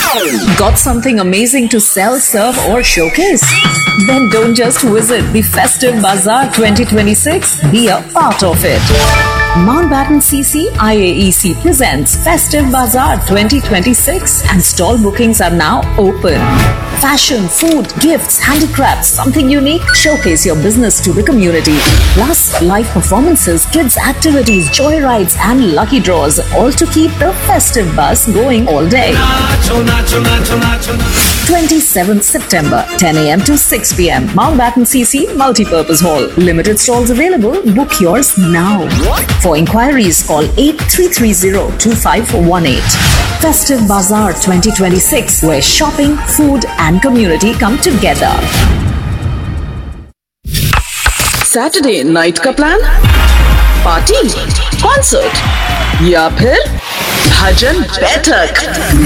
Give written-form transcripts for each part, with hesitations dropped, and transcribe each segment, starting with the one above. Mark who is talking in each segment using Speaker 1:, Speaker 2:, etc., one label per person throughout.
Speaker 1: Got something amazing to sell, serve or showcase? Then don't just visit the Festive Bazaar 2026, be a part of it. Mountbatten CC IAEC presents Festive Bazaar 2026 and stall bookings are now open. Fashion, food, gifts, handicrafts, something unique, showcase your business to the community. Plus, live performances, kids activities, joy rides and lucky draws, all to keep the festive buzz going all day. 27th September, 10 a.m. to 6 p.m. Mountbatten CC Multipurpose Hall. Limited stalls available. Book yours now. For inquiries, call 8330-2518. Festive Bazaar 2026, where shopping, food and community come together.
Speaker 2: Saturday night का plan? Party, concert या फिर भजन बैठक?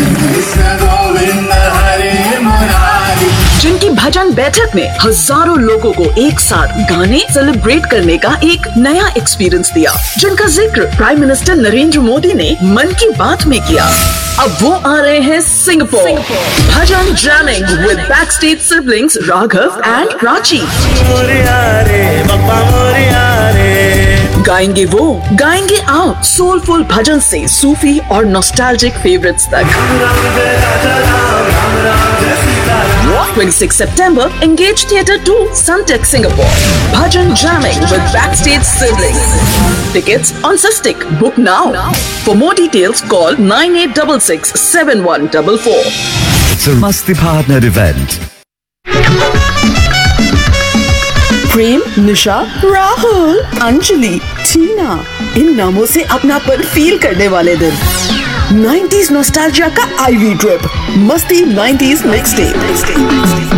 Speaker 2: जिनकी भजन बैठक में हजारों लोगों को एक साथ गाने सेलिब्रेट करने का एक नया एक्सपीरियंस दिया, जिनका जिक्र प्राइम मिनिस्टर नरेंद्र मोदी ने मन की बात में किया। अब वो आ रहे हैं Singapore. Bhajan jamming with backstage siblings Raghav and Prachi. गाएंगे आप सोलफुल भजन से सूफी और नॉस्टैल्जिक फेवरेट्स तक। 26 September, Engage Theatre 2, Suntec, Singapore. Bhajan jamming with backstage siblings. Tickets on Sistik. Book now. For more details, call 9866 7144.
Speaker 3: It's a Masti Partner event.
Speaker 2: प्रेम, निशा, राहुल, अंजलि, टीना, इन नामों से अपनापन feel करने वाले दिन। 90s नॉस्टैल्जिया का आईवी ट्रिप, मस्ती 90s mixtape.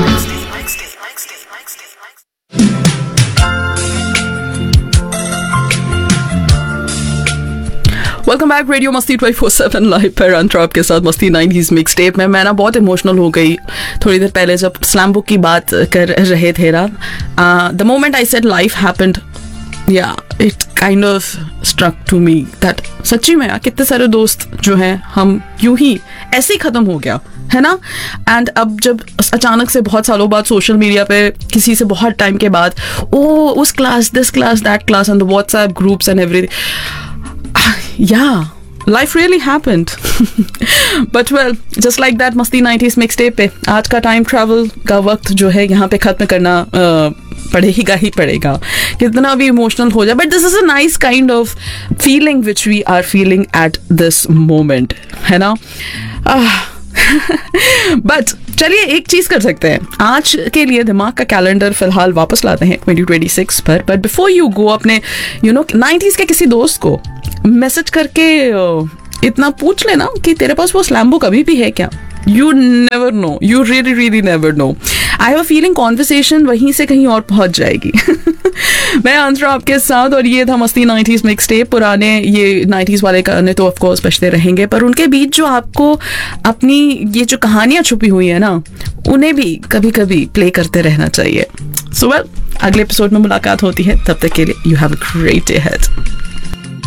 Speaker 2: Welcome back radio मस्ती 24/7 live पर अंतरा आपके साथ मस्ती 90s मिक्सटेप में। मैं ना बहुत इमोशनल हो गई थोड़ी देर पहले जब स्लैम बुक की बात कर रहे थे ना। The moment I said life happened, या it kind of struck to me that सच्ची में कितने सारे दोस्त जो हैं हम यूं ही ऐसे ही खत्म हो गया है ना। एंड अब जब अचानक से बहुत सालों बाद सोशल मीडिया पे किसी से बहुत टाइम के बाद उस class, this class, that class and the WhatsApp groups and everything, yeah, life really happened. But well, just like that, मस्ती 90s mixtape पे आज का टाइम ट्रैवल का वक्त जो है यहाँ पे खत्म करना पड़ेगा ही पड़ेगा, कितना भी इमोशनल हो जाए। But this is a nice kind of feeling which we are feeling at this moment, है ना। बट चलिए एक चीज कर सकते हैं, आज के लिए दिमाग का कैलेंडर फिलहाल वापस लाते हैं 2026 पर। बट बिफोर यू गो, अपने 90s के किसी दोस्त को मैसेज करके इतना पूछ लेना कि तेरे पास वो स्लैम बुक अभी भी है क्या। You never know, you really never know. I have a feeling conversation वहीं से कहीं और पहुंच जाएगी। मैं अंतरा आपके साथ, और ये था मस्ती 90s मिक्सटेप। पुराने ये 90s वाले गाने तो ऑफ कोर्स बजते रहेंगे, पर उनके बीच जो आपको अपनी ये जो कहानियां छुपी हुई है ना, उन्हें भी कभी कभी प्ले करते रहना चाहिए। सो वेल, अगले एपिसोड में मुलाकात होती है, तब तक के लिए you have a great day ahead.